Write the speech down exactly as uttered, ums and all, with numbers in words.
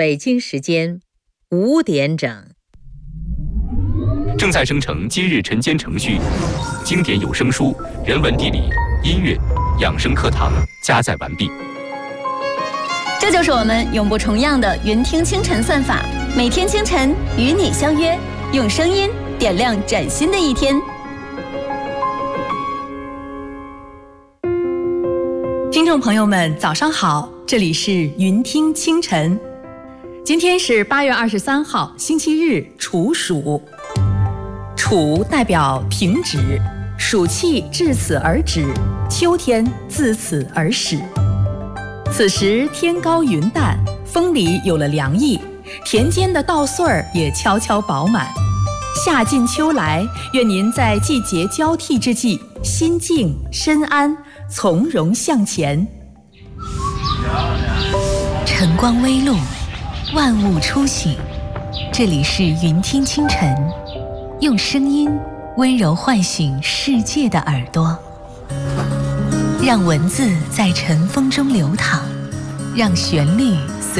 北京时间五点整。 正在生成今日晨间程序，经典有声书、人文地理、音乐、养生课堂加载完毕。 这就是我们永不重样的云听清晨算法，每天清晨与你相约，用声音点亮崭新的一天。 听众朋友们，早上好，这里是云听清晨。今天是八月二十三号，星期日，处暑。处代表停止，暑气至此而止，秋天自此而始。此时天高云淡，风里有了凉意，田间的稻穗儿也悄悄饱满。夏尽秋来，愿您在季节交替之际，心静身安，从容向前。 晨光微露，万物初醒，这里是云听清晨，用声音温柔唤醒世界的耳朵，让文字在晨风中流淌，让旋律